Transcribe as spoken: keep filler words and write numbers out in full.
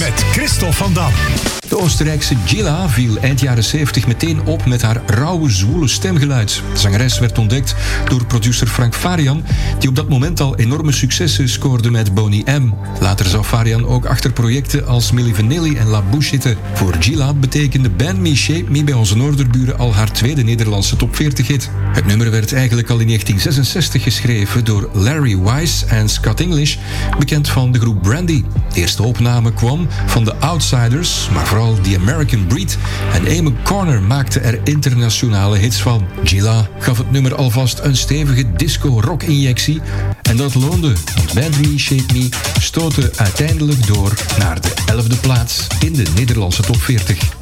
met Christophe van Dam. De Oostenrijkse Gila viel eind jaren zeventig meteen op met haar rauwe, zwoele stemgeluid. De zangeres werd ontdekt door producer Frank Farian, die op dat moment al enorme successen scoorde met Boney M. Later zou Farian ook achter projecten als Milli Vanilli en La Bouche zitten. Voor Gila betekende Band Me Shape Me bij onze Noorderburen al haar tweede Nederlandse top veertig hit. Het nummer werd eigenlijk al in negentien zesenzestig geschreven door Larry Wise en Scott English, bekend van de groep Brandy. De eerste opname kwam van The Outsiders, maar vooral The American Breed en Amy Corner maakten er internationale hits van. Gila gaf het nummer alvast een stevige disco-rock-injectie en dat loonde, want Band Me Shape Me stootte uiteindelijk door naar de elfde plaats in de Nederlandse top veertig.